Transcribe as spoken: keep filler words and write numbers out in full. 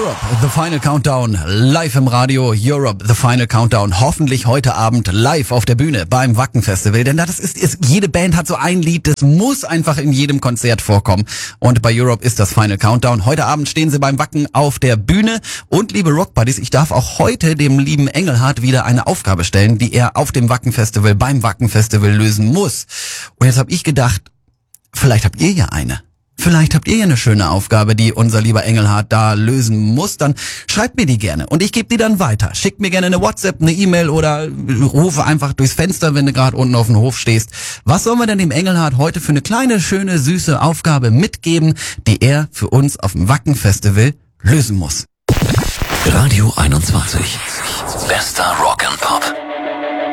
Europe, The Final Countdown, live im Radio. Europe, The Final Countdown, hoffentlich heute Abend live auf der Bühne beim Wacken Festival. Denn das ist, ist, jede Band hat so ein Lied, das muss einfach in jedem Konzert vorkommen. Und bei Europe ist das Final Countdown. Heute Abend stehen sie beim Wacken auf der Bühne. Und liebe Rock Buddies, ich darf auch heute dem lieben Engelhardt wieder eine Aufgabe stellen, die er auf dem Wacken Festival, beim Wacken Festival lösen muss. Und jetzt habe ich gedacht, vielleicht habt ihr ja eine. Vielleicht habt ihr ja eine schöne Aufgabe, die unser lieber Engelhardt da lösen muss. Dann schreibt mir die gerne und ich gebe die dann weiter. Schickt mir gerne eine WhatsApp, eine E-Mail oder rufe einfach durchs Fenster, wenn du gerade unten auf dem Hof stehst. Was sollen wir denn dem Engelhardt heute für eine kleine, schöne, süße Aufgabe mitgeben, die er für uns auf dem Wacken Festival lösen muss? Radio einundzwanzig. Bester Rock and Pop.